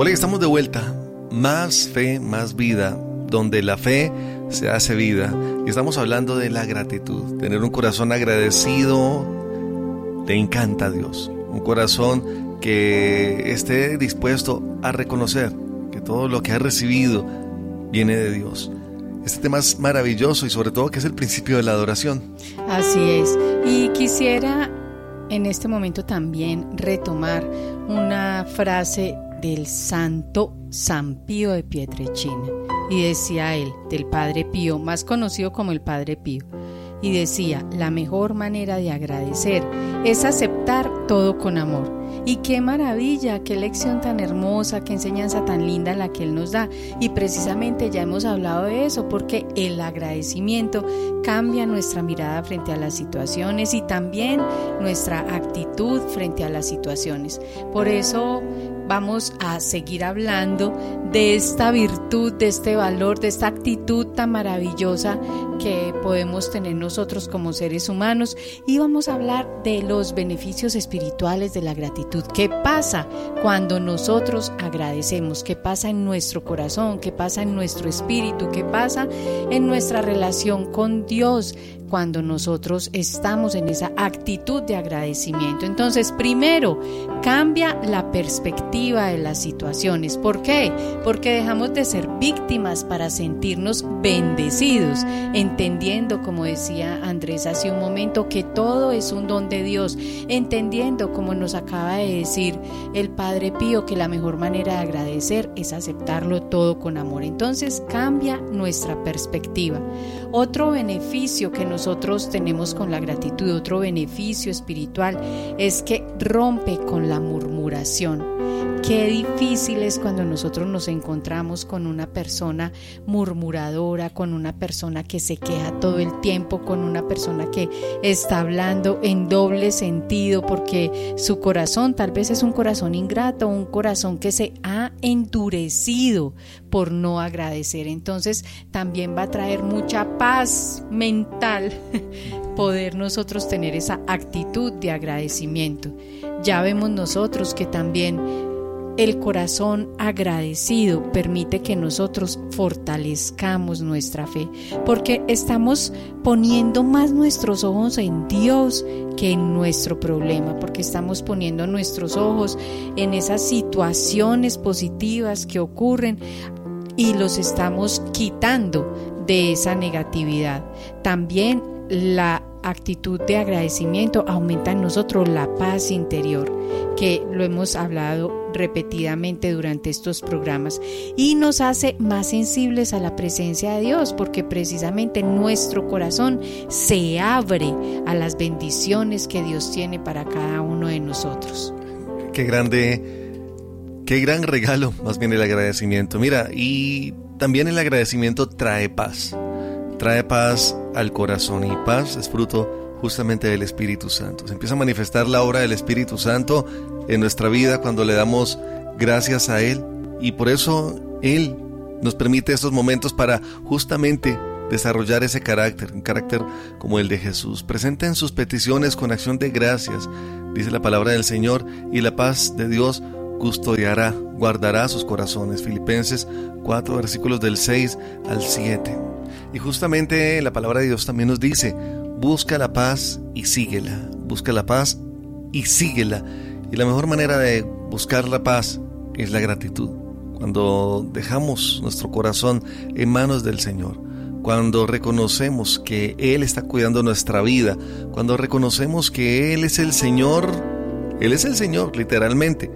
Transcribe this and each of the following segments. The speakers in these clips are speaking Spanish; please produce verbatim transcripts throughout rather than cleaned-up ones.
Hola, estamos de vuelta. Más fe, más vida, donde la fe se hace vida. Y estamos hablando de la gratitud. Tener un corazón agradecido le encanta a Dios. Un corazón que esté dispuesto a reconocer que todo lo que ha recibido viene de Dios. Este tema es maravilloso y sobre todo que es el principio de la adoración. Así es. Y quisiera en este momento también retomar una frase del santo San Pío de Pietrelcina. Y decía él, del Padre Pío, más conocido como el Padre Pío, y decía: la mejor manera de agradecer es aceptar todo con amor. Y qué maravilla, qué lección tan hermosa, qué enseñanza tan linda la que él nos da. Y precisamente ya hemos hablado de eso, porque el agradecimiento cambia nuestra mirada frente a las situaciones y también nuestra actitud frente a las situaciones. Por eso vamos a seguir hablando de esta virtud, de este valor, de esta actitud tan maravillosa que podemos tener nosotros como seres humanos, y vamos a hablar de los beneficios espirituales de la gratitud. ¿Qué pasa cuando nosotros agradecemos? ¿Qué pasa en nuestro corazón? ¿Qué pasa en nuestro espíritu? ¿Qué pasa en nuestra relación con Dios cuando nosotros estamos en esa actitud de agradecimiento? Entonces, primero, cambia la perspectiva de las situaciones. ¿Por qué? Porque dejamos de ser víctimas para sentirnos bendecidos, entendiendo, como decía Andrés hace un momento, que todo es un don de Dios, entendiendo, como nos acaba de decir el Padre Pío, que la mejor manera de agradecer es aceptarlo todo con amor. Entonces, cambia nuestra perspectiva. Otro beneficio que nosotros tenemos con la gratitud, otro beneficio espiritual, es que rompe con la murmuración. Qué difícil es cuando nosotros nos encontramos con una persona murmuradora, con una persona que se queja todo el tiempo, con una persona que está hablando en doble sentido, porque su corazón tal vez es un corazón ingrato, un corazón que se ha endurecido por no agradecer. Entonces también va a traer mucha paz mental poder nosotros tener esa actitud de agradecimiento. Ya vemos nosotros que también el corazón agradecido permite que nosotros fortalezcamos nuestra fe, porque estamos poniendo más nuestros ojos en Dios que en nuestro problema, porque estamos poniendo nuestros ojos en esas situaciones positivas que ocurren y los estamos quitando de esa negatividad. También la actitud de agradecimiento aumenta en nosotros la paz interior, que lo hemos hablado repetidamente durante estos programas, y nos hace más sensibles a la presencia de Dios, porque precisamente nuestro corazón se abre a las bendiciones que Dios tiene para cada uno de nosotros. Qué grande, qué gran regalo más bien el agradecimiento. Mira, y también el agradecimiento trae paz. Trae paz al corazón, y paz es fruto justamente del Espíritu Santo. Se empieza a manifestar la obra del Espíritu Santo en nuestra vida cuando le damos gracias a Él, y por eso Él nos permite estos momentos para justamente desarrollar ese carácter, un carácter como el de Jesús. Presenten sus peticiones con acción de gracias, dice la palabra del Señor, y la paz de Dios custodiará, guardará sus corazones. Filipenses cuatro, versículos del seis al siete. Y justamente la palabra de Dios también nos dice: busca la paz y síguela, busca la paz y síguela. Y la mejor manera de buscar la paz es la gratitud. Cuando dejamos nuestro corazón en manos del Señor, cuando reconocemos que Él está cuidando nuestra vida, cuando reconocemos que Él es el Señor, Él es el Señor literalmente.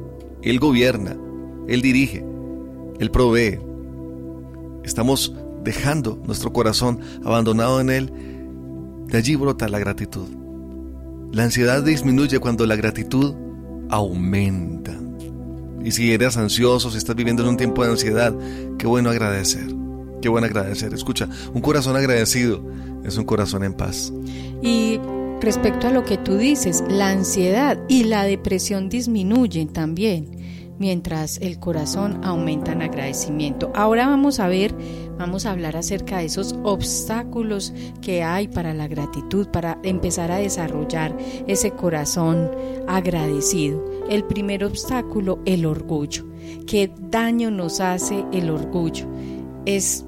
Él gobierna, Él dirige, Él provee. Estamos dejando nuestro corazón abandonado en Él. De allí brota la gratitud. La ansiedad disminuye cuando la gratitud aumenta. Y si eres ansioso, si estás viviendo en un tiempo de ansiedad, qué bueno agradecer, qué bueno agradecer. Escucha, un corazón agradecido es un corazón en paz. Y respecto a lo que tú dices, la ansiedad y la depresión disminuyen también, mientras el corazón aumenta en agradecimiento. Ahora vamos a ver vamos a hablar acerca de esos obstáculos que hay para la gratitud, para empezar a desarrollar ese corazón agradecido. El primer obstáculo, el orgullo. ¿Qué daño nos hace el orgullo? Es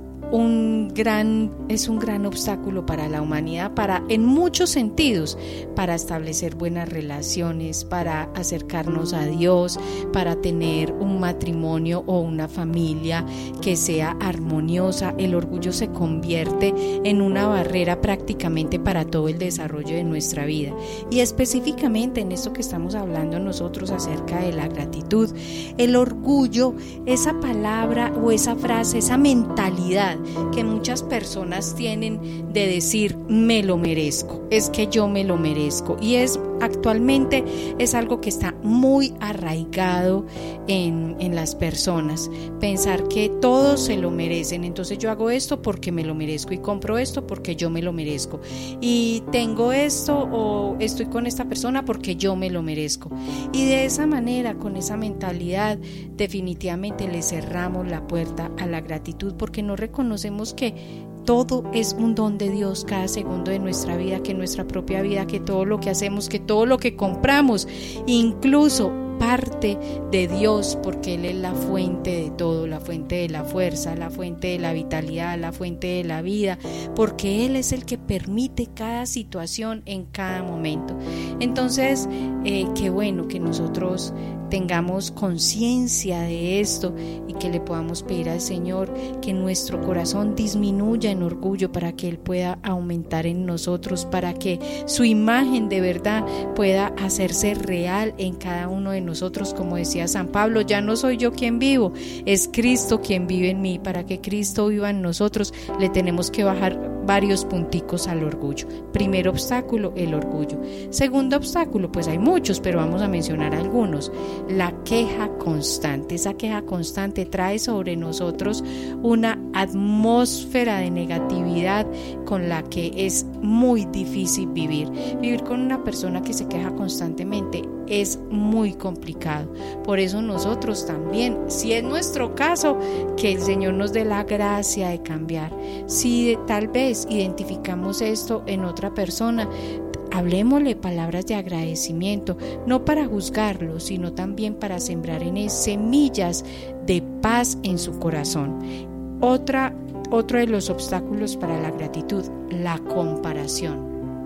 un gran, es un gran obstáculo para la humanidad, para, en muchos sentidos, para establecer buenas relaciones, para acercarnos a Dios, para tener un matrimonio o una familia que sea armoniosa. El orgullo se convierte en una barrera prácticamente para todo el desarrollo de nuestra vida, y específicamente en esto que estamos hablando nosotros acerca de la gratitud. El orgullo, esa palabra o esa frase, esa mentalidad que muchas personas tienen de decir me lo merezco, es que yo me lo merezco, y es actualmente es algo que está muy arraigado en, en las personas, pensar que todos se lo merecen. Entonces yo hago esto porque me lo merezco, y compro esto porque yo me lo merezco, y tengo esto o estoy con esta persona porque yo me lo merezco. Y de esa manera, con esa mentalidad, definitivamente le cerramos la puerta a la gratitud, porque no reconocemos que todo es un don de Dios cada segundo de nuestra vida, que nuestra propia vida, que todo lo que hacemos, que todo lo que compramos, incluso parte de Dios, porque Él es la fuente de todo, la fuente de la fuerza, la fuente de la vitalidad, la fuente de la vida, porque Él es el que permite cada situación en cada momento. Entonces, eh, qué bueno que nosotros tengamos conciencia de esto y que le podamos pedir al Señor que nuestro corazón disminuya en orgullo, para que Él pueda aumentar en nosotros, para que su imagen de verdad pueda hacerse real en cada uno de nosotros. Como decía San Pablo, ya no soy yo quien vivo, es Cristo quien vive en mí. Para que Cristo viva en nosotros, le tenemos que bajar varios punticos al orgullo. Primer obstáculo, el orgullo. Segundo obstáculo, pues hay muchos, pero vamos a mencionar algunos. La queja constante. Esa queja constante trae sobre nosotros una atmósfera de negatividad con la que es muy difícil vivir. Vivir con una persona que se queja constantemente es muy complicado. Por eso nosotros también, si es nuestro caso, que el Señor nos dé la gracia de cambiar. Si tal vez identificamos esto en otra persona, hablémosle palabras de agradecimiento, no para juzgarlo, sino también para sembrar en él semillas de paz en su corazón. Otra, otro de los obstáculos para la gratitud, la comparación.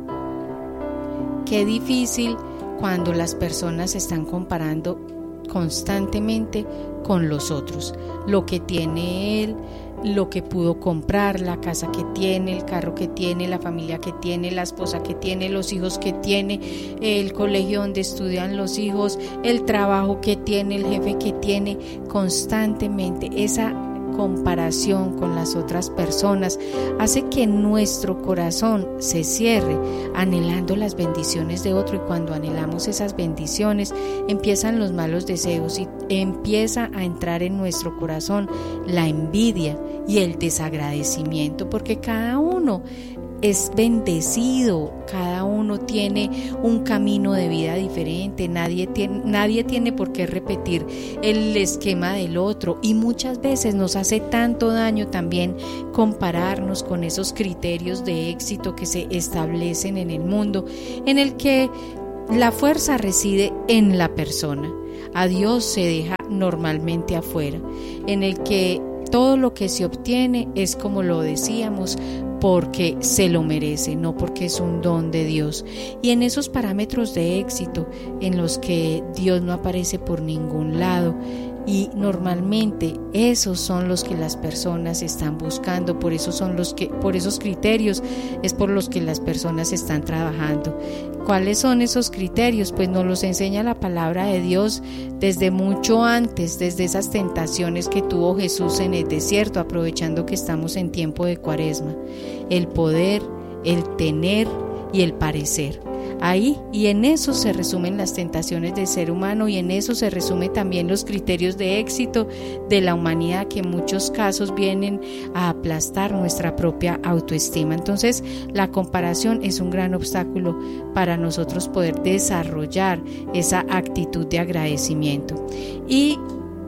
Qué difícil cuando las personas se están comparando constantemente con los otros, lo que tiene él, lo que pudo comprar, la casa que tiene, el carro que tiene, la familia que tiene, la esposa que tiene, los hijos que tiene, el colegio donde estudian los hijos, el trabajo que tiene, el jefe que tiene. Constantemente esa comparación con las otras personas hace que nuestro corazón se cierre anhelando las bendiciones de otro, y cuando anhelamos esas bendiciones empiezan los malos deseos y empieza a entrar en nuestro corazón la envidia y el desagradecimiento, porque cada uno es bendecido, cada uno tiene un camino de vida diferente, nadie tiene, nadie tiene por qué repetir el esquema del otro, y muchas veces nos hace tanto daño también compararnos con esos criterios de éxito que se establecen en el mundo, en el que la fuerza reside en la persona, a Dios se deja normalmente afuera, en el que todo lo que se obtiene es, como lo decíamos, porque se lo merece, no porque es un don de Dios. Y en esos parámetros de éxito en los que Dios no aparece por ningún lado, y normalmente esos son los que las personas están buscando, por eso son los que, por esos criterios es por los que las personas están trabajando. ¿Cuáles son esos criterios? Pues nos los enseña la palabra de Dios desde mucho antes, desde esas tentaciones que tuvo Jesús en el desierto, aprovechando que estamos en tiempo de Cuaresma. El poder, el tener y el parecer. Ahí y en eso se resumen las tentaciones del ser humano, y en eso se resumen también los criterios de éxito de la humanidad, que en muchos casos vienen a aplastar nuestra propia autoestima. Entonces la comparación es un gran obstáculo para nosotros poder desarrollar esa actitud de agradecimiento. Y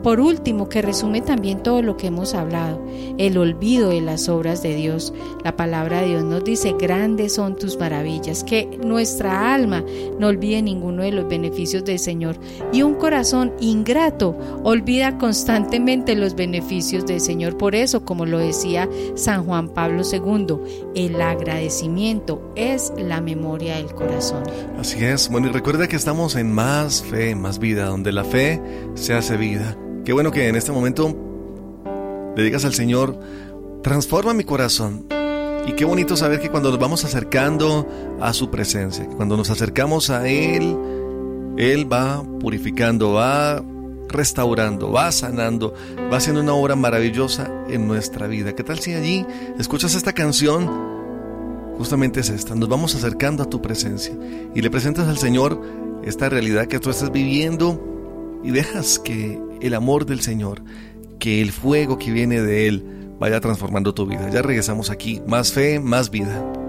por último, que resume también todo lo que hemos hablado, el olvido de las obras de Dios. La palabra de Dios nos dice: grandes son tus maravillas, que nuestra alma no olvide ninguno de los beneficios del Señor. Y un corazón ingrato olvida constantemente los beneficios del Señor. Por eso, como lo decía San Juan Pablo segundo, el agradecimiento es la memoria del corazón. Así es. Bueno, y recuerda que estamos en Más Fe, Más Vida, donde la fe se hace vida. Qué bueno que en este momento le digas al Señor: transforma mi corazón. Y qué bonito saber que cuando nos vamos acercando a su presencia, que cuando nos acercamos a Él, Él va purificando, va restaurando, va sanando, va haciendo una obra maravillosa en nuestra vida. ¿Qué tal si allí escuchas esta canción? Justamente es esta: nos vamos acercando a tu presencia y le presentas al Señor esta realidad que tú estás viviendo, y dejas que el amor del Señor, que el fuego que viene de Él, vaya transformando tu vida. Ya regresamos aquí. Más fe, más vida.